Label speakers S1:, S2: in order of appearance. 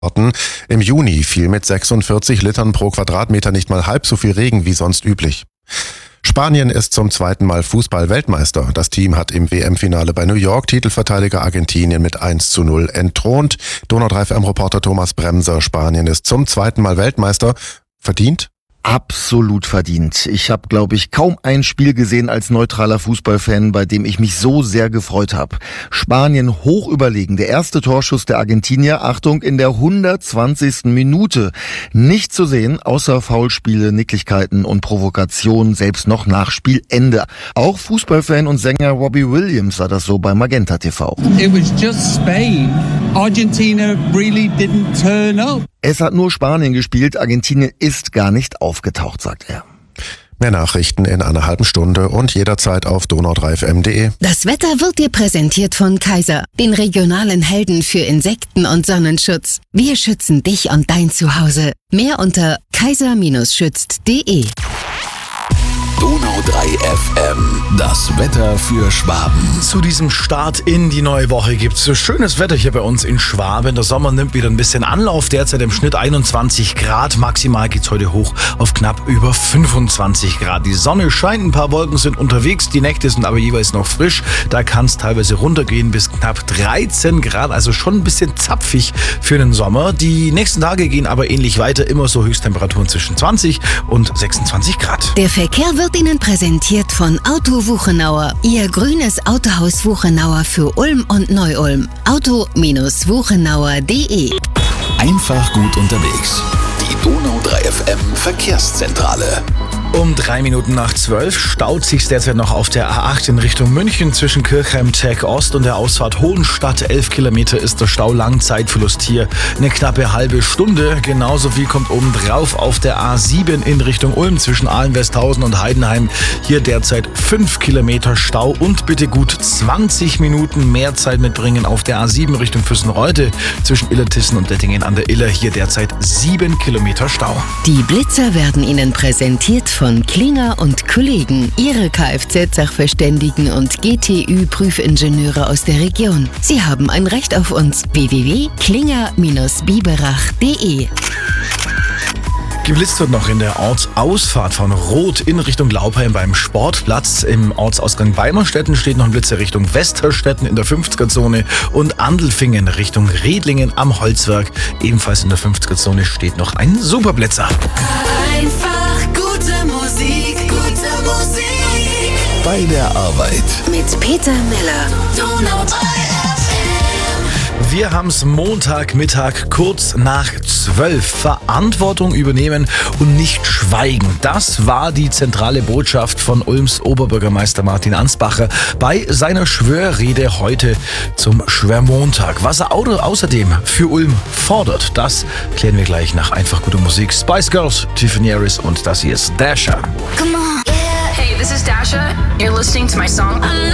S1: Im Juni fiel mit 46 Litern pro Quadratmeter nicht mal halb so viel Regen wie sonst üblich. Spanien ist zum zweiten Mal Fußball-Weltmeister. Das Team hat im WM-Finale bei New York Titelverteidiger Argentinien mit 1:0 entthront. Donau 3 FM-Reporter Thomas Bremser. Spanien ist zum zweiten Mal Weltmeister. Verdient?
S2: Absolut verdient. Ich habe, glaube ich, kaum ein Spiel gesehen als neutraler Fußballfan, bei dem ich mich so sehr gefreut habe. Spanien hoch überlegen. Der erste Torschuss der Argentinier, Achtung, in der 120. Minute. Nicht zu sehen, außer Foulspiele, Nicklichkeiten und Provokationen, selbst noch nach Spielende. Auch Fußballfan und Sänger Robbie Williams sah das so bei Magenta TV.
S3: It was just Spain. Argentina really didn't turn up.
S2: Es hat nur Spanien gespielt, Argentinien ist gar nicht aufgetaucht, sagt er.
S1: Mehr Nachrichten in einer halben Stunde und jederzeit auf donau3fm.de.
S4: Das Wetter wird dir präsentiert von Kaiser, den regionalen Helden für Insekten- und Sonnenschutz. Wir schützen dich und dein Zuhause. Mehr unter kaiser-schützt.de.
S5: Donau 3 FM, das Wetter für Schwaben.
S6: Zu diesem Start in die neue Woche gibt's so schönes Wetter hier bei uns in Schwaben. Der Sommer nimmt wieder ein bisschen Anlauf, derzeit im Schnitt 21 Grad. Maximal geht's heute hoch auf knapp über 25 Grad. Die Sonne scheint, ein paar Wolken sind unterwegs, die Nächte sind aber jeweils noch frisch. Da kann es teilweise runtergehen bis knapp 13 Grad, also schon ein bisschen zapfig für den Sommer. Die nächsten Tage gehen aber ähnlich weiter, immer so Höchsttemperaturen zwischen 20 und 26 Grad.
S4: Der Verkehr wird Ihnen präsentiert von Auto Wuchenauer. Ihr grünes Autohaus Wuchenauer für Ulm und Neu-Ulm. Auto-Wuchenauer.de.
S5: Einfach gut unterwegs. Die Donau 3 FM Verkehrszentrale.
S6: Um 3 Minuten nach 12 staut sich derzeit noch auf der A8 in Richtung München zwischen Kirchheim-Tech Ost und der Ausfahrt Hohenstadt. 11 Kilometer ist der Stau, Langzeitverlust hier eine knappe halbe Stunde. Genauso viel kommt obendrauf auf der A7 in Richtung Ulm zwischen Ahlen-Westhausen und Heidenheim. Hier derzeit 5 Kilometer Stau und bitte gut 20 Minuten mehr Zeit mitbringen auf der A7 Richtung Füssenreuth zwischen Illertissen und Dettingen an der Iller. Hier derzeit 7 Kilometer Stau.
S4: Die Blitzer werden Ihnen präsentiert von Klinger und Kollegen, Ihre Kfz-Sachverständigen und GTÜ-Prüfingenieure aus der Region. Sie haben ein Recht auf uns. www.klinger-biberach.de.
S6: Geblitzt wird noch in der Ortsausfahrt von Roth in Richtung Laubheim beim Sportplatz. Im Ortsausgang Beimerstetten steht noch ein Blitzer Richtung Westerstetten in der 50er-Zone und Andelfingen Richtung Redlingen am Holzwerk. Ebenfalls in der 50er-Zone steht noch ein Superblitzer.
S7: Einfach gute Musik, gute Musik.
S5: Bei der Arbeit.
S4: Mit Peter Meller.
S7: Donau 3 FM.
S6: Wir haben's Montagmittag kurz nach 12. Verantwortung übernehmen und nicht schweigen. Das war die zentrale Botschaft von Ulms Oberbürgermeister Martin Ansbacher bei seiner Schwörrede heute zum Schwörmontag. Was er außerdem für Ulm fordert, das klären wir gleich nach einfach guter Musik. Spice Girls, Tiffany Harris und das hier ist Dasher.
S7: Come on.
S8: Hey, this is Dasha. You're listening to my song.